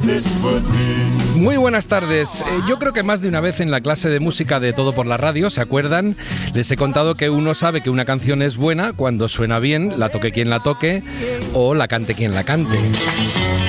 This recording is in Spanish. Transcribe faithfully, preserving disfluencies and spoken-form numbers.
Muy buenas tardes. Eh, yo creo que más de una vez en la clase de música de Todo por la Radio, ¿se acuerdan? Les he contado que uno sabe que una canción es buena cuando suena bien, la toque quien la toque o la cante quien la cante.